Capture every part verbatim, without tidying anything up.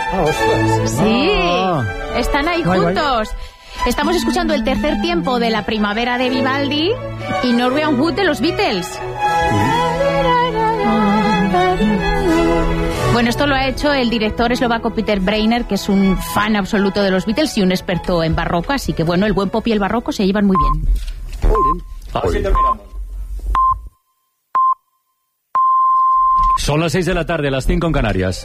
Ah, ostras. Sí, Ah. están ahí Guay, guay. juntos. Estamos escuchando el tercer tiempo de La primavera de Vivaldi y Norwegian Wood de los Beatles. Bueno, esto lo ha hecho el director eslovaco Peter Breiner, que es un fan absoluto de los Beatles y un experto en barroco, así que bueno, el buen pop y el barroco se llevan muy bien. Así terminamos. Son las seis de la tarde, las cinco en Canarias.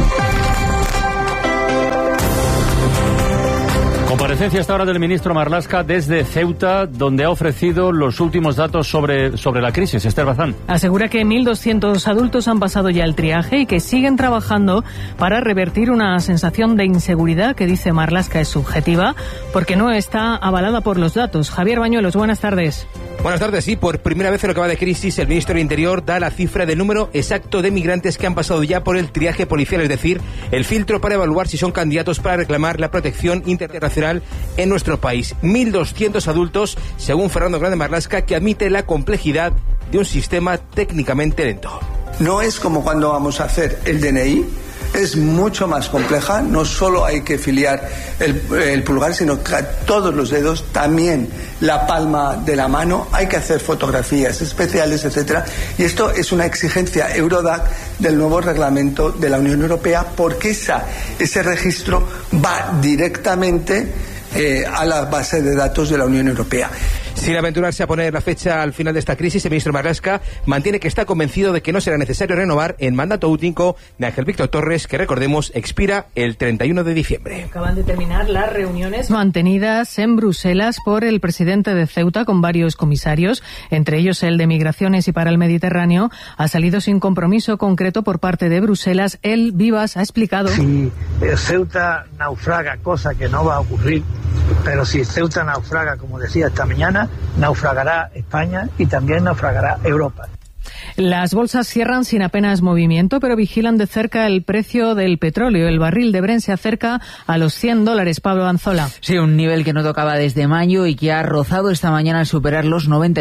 Comparecencia hasta ahora del ministro Marlaska desde Ceuta, donde ha ofrecido los últimos datos sobre, sobre la crisis. Esther Bazán. Asegura que mil doscientos adultos han pasado ya el triaje y que siguen trabajando para revertir una sensación de inseguridad que, dice Marlaska, es subjetiva porque no está avalada por los datos. Javier Bañuelos, buenas tardes. Buenas tardes. Sí, por primera vez en lo que va de crisis, el ministro del Interior da la cifra del número exacto de migrantes que han pasado ya por el triaje policial, es decir, el filtro para evaluar si son candidatos para reclamar la protección internacional en nuestro país. mil doscientos adultos, según Fernando Grande Marlaska, que admite la complejidad de un sistema técnicamente lento. No es como cuando vamos a hacer el D N I. Es mucho más compleja, no solo hay que filiar el, el pulgar, sino que a todos los dedos, también la palma de la mano, hay que hacer fotografías especiales, etcétera. Y esto es una exigencia Eurodac del nuevo reglamento de la Unión Europea, porque esa, ese registro va directamente eh, a la base de datos de la Unión Europea. Sin aventurarse a poner la fecha al final de esta crisis, el ministro Marlaska mantiene que está convencido de que no será necesario renovar el mandato único de Ángel Víctor Torres, que, recordemos, expira el treinta y uno de diciembre. Acaban de terminar las reuniones mantenidas en Bruselas por el presidente de Ceuta con varios comisarios, entre ellos el de Migraciones y para el Mediterráneo. Ha salido sin compromiso concreto por parte de Bruselas. El Vivas ha explicado. Si Ceuta naufraga, cosa que no va a ocurrir, pero si Ceuta naufraga, como decía esta mañana, naufragará España y también naufragará Europa. Las bolsas cierran sin apenas movimiento, pero vigilan de cerca el precio del petróleo. El barril de Brent se acerca a los cien dólares. Pablo Anzola. Sí, un nivel que no tocaba desde mayo y que ha rozado esta mañana al superar los noventa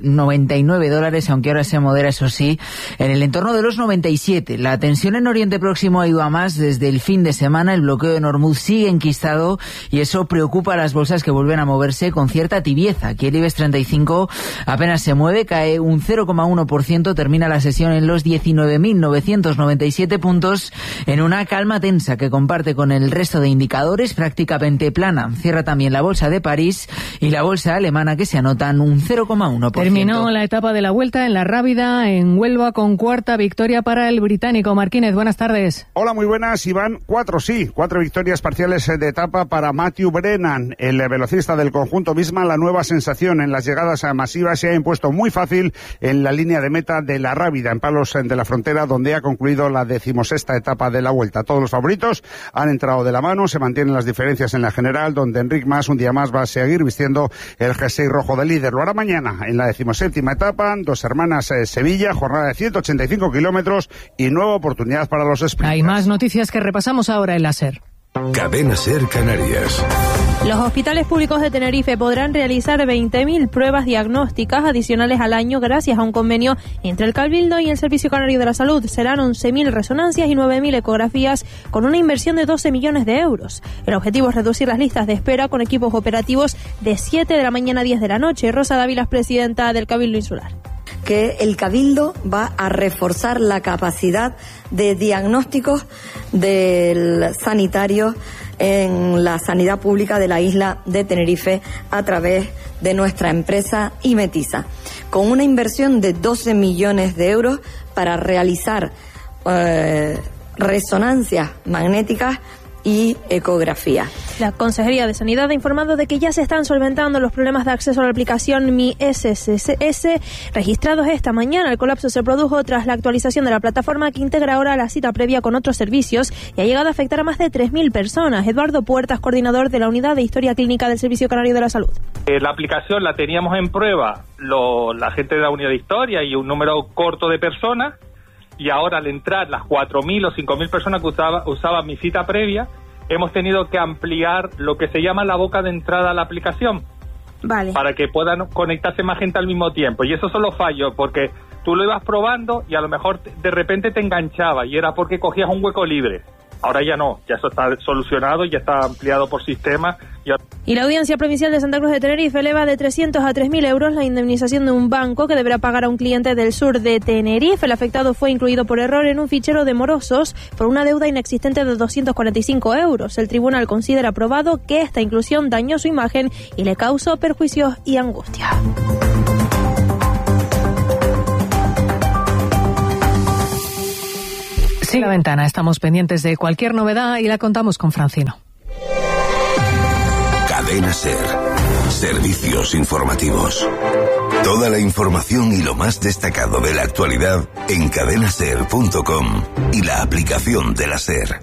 y nueve dólares, aunque ahora se modera, eso sí, en el entorno de los noventa y siete. La tensión en Oriente Próximo ha ido a más desde el fin de semana. El bloqueo de Hormuz sigue enquistado y eso preocupa a las bolsas, que vuelven a moverse con cierta tibieza. Aquí el IBEX treinta y cinco apenas se mueve, cae un cero coma uno por ciento, termina la sesión en los diecinueve mil novecientos noventa y siete puntos, en una calma tensa que comparte con el resto de indicadores, prácticamente plana. Cierra también la bolsa de París y la bolsa alemana, que se anotan un cero coma uno por ciento. Terminó la etapa de la Vuelta en La Rábida, en Huelva, con cuarta victoria para el británico. Marquínez, buenas tardes. Hola, muy buenas, Iván. Cuatro, sí, cuatro victorias parciales de etapa para Matthew Brennan, el velocista del conjunto Visma. La nueva sensación en las llegadas masivas se ha impuesto muy fácil en la línea de meta de La Rábida, en Palos de la Frontera, donde ha concluido la decimosexta etapa de la Vuelta. Todos los favoritos han entrado de la mano, se mantienen las diferencias en la general, donde Enric Mas un día más va a seguir vistiendo el jersey rojo de líder. Lo hará mañana en la decimoséptima etapa, Dos Hermanas eh, Sevilla, jornada de ciento ochenta y cinco kilómetros y nueva oportunidad para los sprinters. Hay más noticias que repasamos ahora en la SER. Cadena SER Canarias. Los hospitales públicos de Tenerife podrán realizar veinte mil pruebas diagnósticas adicionales al año gracias a un convenio entre el Cabildo y el Servicio Canario de la Salud. Serán once mil resonancias y nueve mil ecografías con una inversión de doce millones de euros. El objetivo es reducir las listas de espera con equipos operativos de siete de la mañana a diez de la noche. Rosa Dávila es presidenta del Cabildo Insular. Que el Cabildo va a reforzar la capacidad de diagnósticos del sanitario en la sanidad pública de la isla de Tenerife a través de nuestra empresa Imetiza, con una inversión de doce millones de euros para realizar eh, resonancias magnéticas y ecografía. La Consejería de Sanidad ha informado de que ya se están solventando los problemas de acceso a la aplicación Mi S S S registrados esta mañana. El colapso se produjo tras la actualización de la plataforma, que integra ahora la cita previa con otros servicios y ha llegado a afectar a más de tres mil personas. Eduardo Puertas, coordinador de la Unidad de Historia Clínica del Servicio Canario de la Salud. Eh, la aplicación la teníamos en prueba lo, la gente de la Unidad de Historia y un número corto de personas, y ahora al entrar las cuatro mil o cinco mil personas que usaba, usaban mi cita previa, hemos tenido que ampliar lo que se llama la boca de entrada a la aplicación. Vale. Para que puedan conectarse más gente al mismo tiempo. Y esos son los fallos, porque tú lo ibas probando y a lo mejor de repente te enganchaba y era porque cogías un hueco libre. Ahora ya no, ya eso está solucionado, ya está ampliado por sistemas. Y, ahora... y la Audiencia Provincial de Santa Cruz de Tenerife eleva de trescientos a tres mil euros la indemnización de un banco que deberá pagar a un cliente del sur de Tenerife. El afectado fue incluido por error en un fichero de morosos por una deuda inexistente de doscientos cuarenta y cinco euros. El tribunal considera probado que esta inclusión dañó su imagen y le causó perjuicios y angustia. Sí, La Ventana. Estamos pendientes de cualquier novedad y la contamos con Francino. Cadena SER. Servicios informativos. Toda la información y lo más destacado de la actualidad en cadena ser punto com y la aplicación de la SER.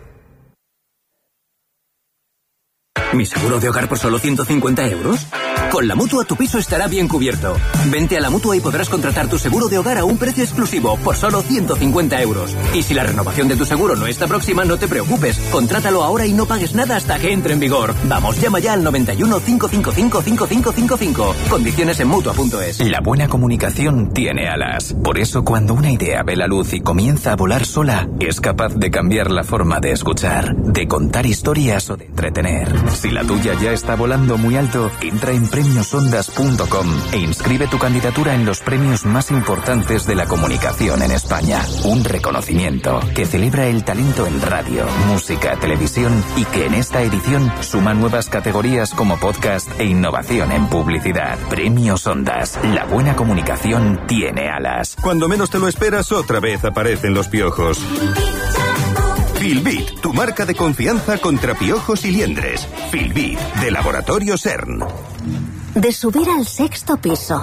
¿Mi seguro de hogar por solo ciento cincuenta euros? Con la Mutua tu piso estará bien cubierto. Vente a la Mutua y podrás contratar tu seguro de hogar a un precio exclusivo por solo ciento cincuenta euros. Y si la renovación de tu seguro no está próxima, no te preocupes. Contrátalo ahora y no pagues nada hasta que entre en vigor. Vamos, llama ya al noventa y uno, cincuenta y cinco, cincuenta y cinco cincuenta y cinco. Condiciones en Mutua punto es. La buena comunicación tiene alas. Por eso cuando una idea ve la luz y comienza a volar sola, es capaz de cambiar la forma de escuchar, de contar historias o de entretener. Si la tuya ya está volando muy alto, entra en premios ondas punto com e inscribe tu candidatura en los premios más importantes de la comunicación en España. Un reconocimiento que celebra el talento en radio, música, televisión y que en esta edición suma nuevas categorías como podcast e innovación en publicidad. Premios Ondas. La buena comunicación tiene alas. Cuando menos te lo esperas, otra vez aparecen los piojos. Filbit, tu marca de confianza contra piojos y liendres. Filbit, de Laboratorio CERN. De subir al sexto piso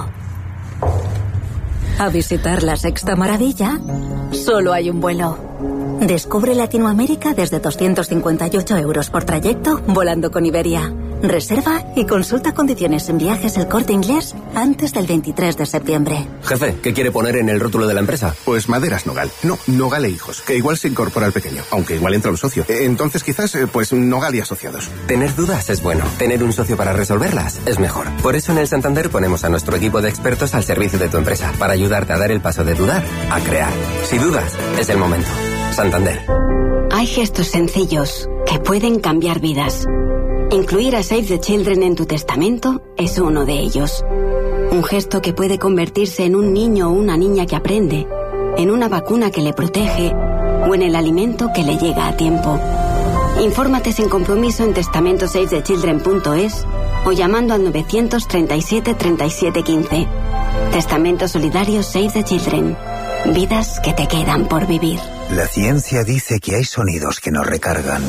a visitar la sexta maravilla, solo hay un vuelo. Descubre Latinoamérica desde doscientos cincuenta y ocho euros por trayecto volando con Iberia. Reserva y consulta condiciones en Viajes El Corte Inglés antes del veintitrés de septiembre. Jefe, ¿qué quiere poner en el rótulo de la empresa? Pues Maderas Nogal. No, Nogal e Hijos, que igual se incorpora al pequeño, aunque igual entra un socio. Entonces quizás, pues Nogal y Asociados. Tener dudas es bueno. Tener un socio para resolverlas es mejor. Por eso en el Santander ponemos a nuestro equipo de expertos al servicio de tu empresa, para ayudarte a dar el paso de dudar a crear. Si dudas, es el momento. Santander. Hay gestos sencillos que pueden cambiar vidas. Incluir a Save the Children en tu testamento es uno de ellos. Un gesto que puede convertirse en un niño o una niña que aprende, en una vacuna que le protege o en el alimento que le llega a tiempo. Infórmate sin compromiso en testamento save the children punto es o llamando al novecientos treinta y siete, treinta y siete, quince. Testamento solidario Save the Children. Vidas que te quedan por vivir. La ciencia dice que hay sonidos que nos recargan.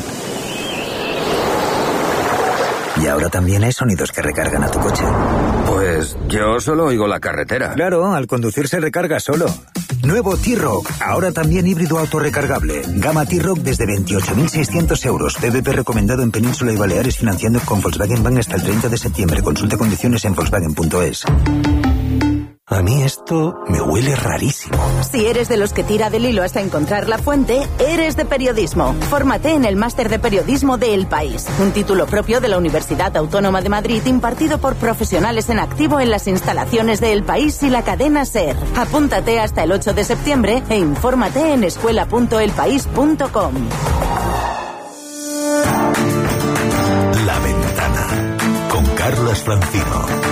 Y ahora también hay sonidos que recargan a tu coche. Pues yo solo oigo la carretera. Claro, al conducir se recarga solo. Nuevo T-Rock, ahora también híbrido autorrecargable. Gama T-Rock desde veintiocho mil seiscientos euros. P V P recomendado en Península y Baleares, financiando con Volkswagen Bank hasta el treinta de septiembre. Consulte condiciones en volkswagen punto es. A mí esto me huele rarísimo. Si eres de los que tira del hilo hasta encontrar la fuente, eres de periodismo. Fórmate en el Máster de Periodismo de El País, un título propio de la Universidad Autónoma de Madrid, impartido por profesionales en activo en las instalaciones de El País y la cadena SER. Apúntate hasta el ocho de septiembre e infórmate en escuela punto el país punto com. La Ventana, con Carlos Francino.